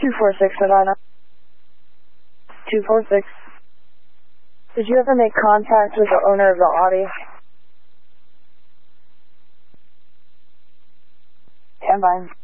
246 Medina. 246. Did you ever make contact with the owner of the Audi? Stand by.